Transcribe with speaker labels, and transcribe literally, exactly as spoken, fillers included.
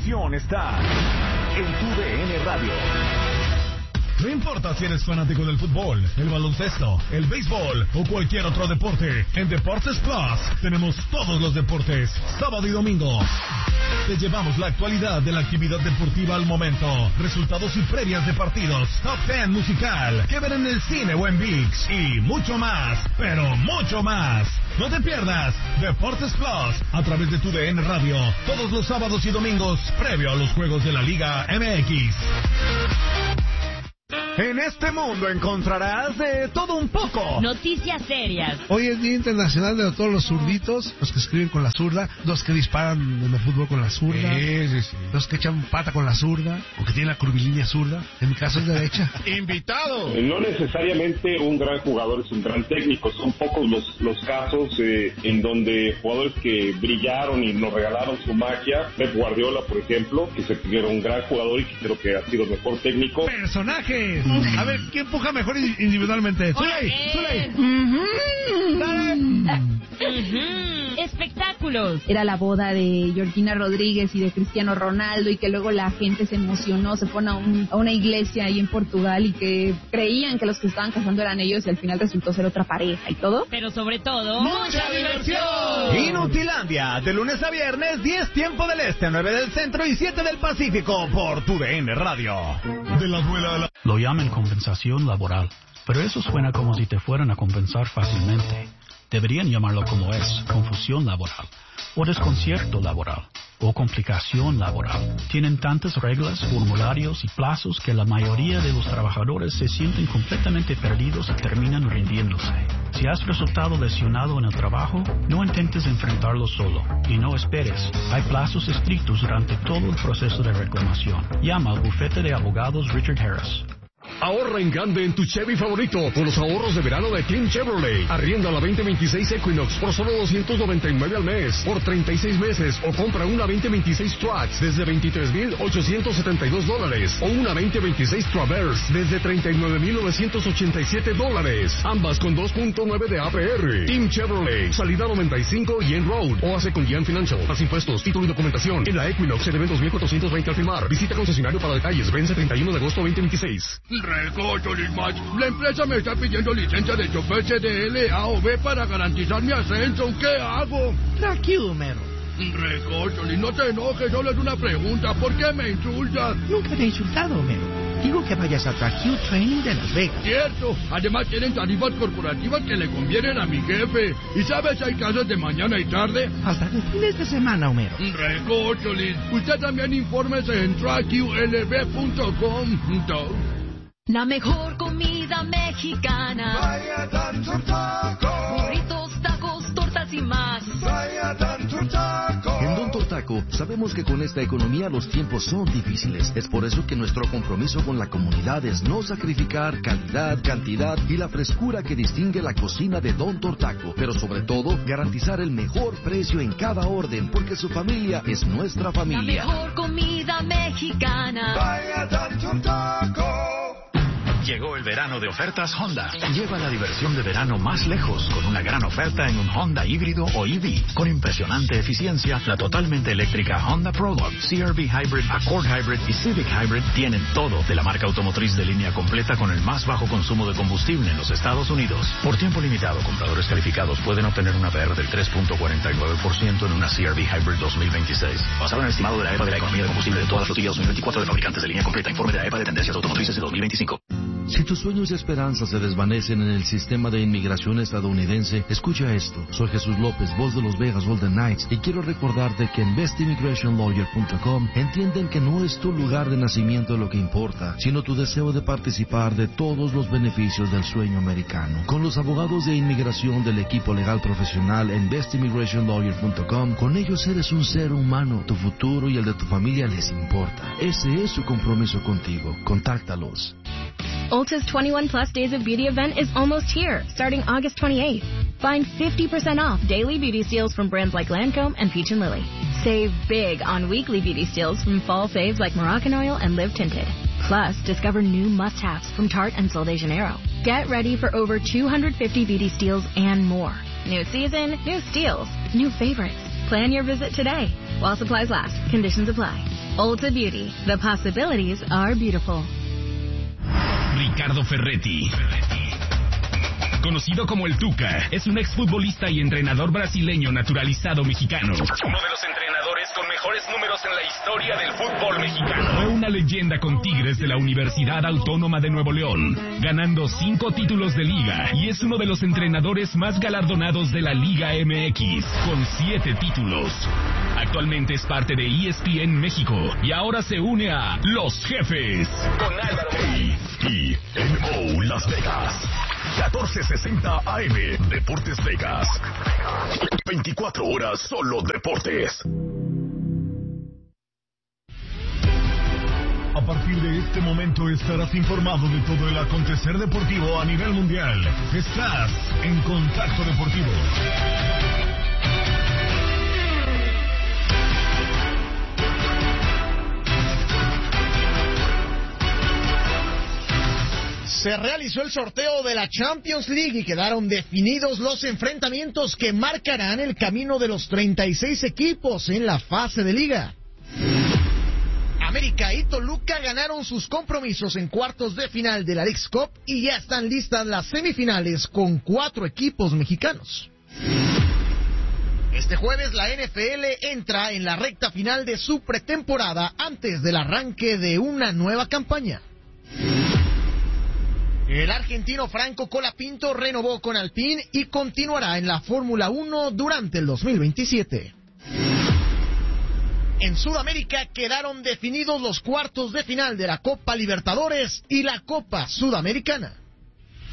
Speaker 1: emoción está en tu D N Radio.
Speaker 2: No importa si eres fanático del fútbol, el baloncesto, el béisbol o cualquier otro deporte, en Deportes Plus tenemos todos los deportes, sábado y domingo. Te llevamos la actualidad de la actividad deportiva al momento, resultados y previas de partidos, top ten musical, que ver en el cine o en ViX y mucho más, pero mucho más. No te pierdas Deportes Plus a través de tu D N Radio, todos los sábados y domingos, previo a los juegos de la Liga M X.
Speaker 1: En este mundo encontrarás de todo un poco.
Speaker 3: Noticias serias.
Speaker 4: Hoy es Día Internacional de todos los zurditos, los que escriben con la zurda, los que disparan en el fútbol con la zurda,
Speaker 2: Sí, sí, sí.
Speaker 4: los que echan pata con la zurda, o que tienen la curvilínea zurda. En mi caso es derecha.
Speaker 2: ¡Invitado!
Speaker 5: No necesariamente un gran jugador es un gran técnico, son pocos los, los casos eh, en donde jugadores que brillaron y nos regalaron su magia. Pep Guardiola, por ejemplo, que se era un gran jugador y que creo que ha sido el mejor técnico.
Speaker 4: ¡Personajes! A ver, ¿quién empuja mejor individualmente? ¡Zuley! ¡Zuley!
Speaker 3: Espectáculos.
Speaker 6: Era la boda de Georgina Rodríguez y de Cristiano Ronaldo, y que luego la gente se emocionó, se fueron a, un, a una iglesia ahí en Portugal y que creían que los que estaban casando eran ellos y al final resultó ser otra pareja y todo.
Speaker 3: Pero sobre todo,
Speaker 1: ¡mucha diversión! Inutilandia, de lunes a viernes, diez tiempo del este, nueve del centro y siete del Pacífico, por tu D N Radio.
Speaker 2: De la abuela a la...
Speaker 7: Lo llaman compensación laboral, pero eso suena como si te fueran a compensar fácilmente. Deberían llamarlo como es, confusión laboral, o desconcierto laboral, o complicación laboral. Tienen tantas reglas, formularios y plazos que la mayoría de los trabajadores se sienten completamente perdidos y terminan rindiéndose. Si has resultado lesionado en el trabajo, no intentes enfrentarlo solo y no esperes. Hay plazos estrictos durante todo el proceso de reclamación. Llama al bufete de abogados Richard Harris.
Speaker 8: Ahorra en grande en tu Chevy favorito con los ahorros de verano de Team Chevrolet. Arrienda la veinte veintiséis Equinox por solo doscientos noventa y nueve al mes por treinta y seis meses, o compra una veinte veintiséis Trax desde veintitrés mil ochocientos setenta y dos dólares o una veinte veintiséis Traverse desde treinta y nueve mil novecientos ochenta y siete dólares, ambas con dos punto nueve de A P R. Team Chevrolet, salida noventa y cinco Yen Road, o hace con Yen Financial. Más impuestos, título y documentación en la Equinox, se deben dos mil cuatrocientos veinte al firmar. Visita concesionario para detalles, vence treinta y uno de agosto veinte veintiséis.
Speaker 9: Recocho, Lismach. La empresa me está pidiendo licencia de chofer C D L, A o B para garantizar mi ascenso. ¿Qué hago?
Speaker 4: Tranquilo, mero.
Speaker 9: Recocho, no te enojes, solo es una pregunta. ¿Por qué me insultas?
Speaker 10: Nunca te he insultado, mero. Digo que vayas a Tracue Training de Las Vegas.
Speaker 9: Cierto. Además tienen tarifas corporativas que le convienen a mi jefe. ¿Y sabes si hay casas de mañana y tarde?
Speaker 10: Hasta de fines de semana, Homero.
Speaker 9: Recocholis. Usted también infórmese en tracue l b punto com.
Speaker 11: La mejor comida mexicana.
Speaker 12: Vaya Don Taco.
Speaker 11: Burritos, tacos, tortas y más.
Speaker 12: Vaya Don Taco.
Speaker 13: En Don Taco sabemos que con esta economía los tiempos son difíciles. Es por eso que nuestro compromiso con la comunidad es no sacrificar calidad, cantidad y la frescura que distingue la cocina de Don Taco. Pero sobre todo, garantizar el mejor precio en cada orden, porque su familia es nuestra familia.
Speaker 11: La mejor comida mexicana.
Speaker 12: Vaya Don Taco.
Speaker 7: Llegó el verano de ofertas Honda. Lleva la diversión de verano más lejos con una gran oferta en un Honda híbrido o E V. Con impresionante eficiencia, la totalmente eléctrica Honda Prologue, C R V Hybrid, Accord Hybrid y Civic Hybrid tienen todo de la marca automotriz de línea completa con el más bajo consumo de combustible en los Estados Unidos. Por tiempo limitado, compradores calificados pueden obtener una A P R del tres punto cuarenta y nueve por ciento en una C R V Hybrid dos mil veintiséis. Basado en el estimado de la E P A de la economía de combustible de todas las flotillas dos mil veinticuatro de fabricantes de línea completa. Informe de la E P A de tendencias automotrices de dos mil veinticinco.
Speaker 13: Si tus sueños y esperanzas se desvanecen en el sistema de inmigración estadounidense, escucha esto. Soy Jesús López, voz de los Vegas Golden Knights, y quiero recordarte que en best immigration lawyer punto com entienden que no es tu lugar de nacimiento lo que importa, sino tu deseo de participar de todos los beneficios del sueño americano. Con los abogados de inmigración del equipo legal profesional en best immigration lawyer punto com, con ellos eres un ser humano, tu futuro y el de tu familia les importa. Ese es su compromiso contigo. Contáctalos.
Speaker 14: Ulta's twenty-one plus Days of Beauty event is almost here, starting August twenty-eighth. Find fifty percent off daily beauty steals from brands like Lancome and Peach and Lily. Save big on weekly beauty steals from fall faves like Moroccan Oil and Live Tinted. Plus, discover new must-haves from Tarte and Sol de Janeiro. Get ready for over two hundred fifty beauty steals and more. New season, new steals, new favorites. Plan your visit today while supplies last. Conditions apply. Ulta Beauty. The possibilities are beautiful.
Speaker 15: Ricardo Ferretti, conocido como el Tuca, es un exfutbolista y entrenador brasileño naturalizado mexicano. Uno de los entrenadores con mejores números en la historia del fútbol mexicano. Fue una leyenda con Tigres de la Universidad Autónoma de Nuevo León, ganando cinco títulos de liga, y es uno de los entrenadores más galardonados de la Liga M X, con siete títulos. Actualmente es parte de E S P N México y ahora se une a Los Jefes con Álvaro
Speaker 2: y N O Las Vegas. catorce sesenta A M Deportes Vegas. veinticuatro horas solo deportes. A partir de este momento estarás informado de todo el acontecer deportivo a nivel mundial. Estás en Contacto Deportivo.
Speaker 16: Se realizó el sorteo de la Champions League y quedaron definidos los enfrentamientos que marcarán el camino de los treinta y seis equipos en la fase de liga. América y Toluca ganaron sus compromisos en cuartos de final de la Leagues Cup y ya están listas las semifinales con cuatro equipos mexicanos. Este jueves la N F L entra en la recta final de su pretemporada antes del arranque de una nueva campaña. El argentino Franco Colapinto renovó con Alpine y continuará en la Fórmula uno durante el dos mil veintisiete. En Sudamérica quedaron definidos los cuartos de final de la Copa Libertadores y la Copa Sudamericana.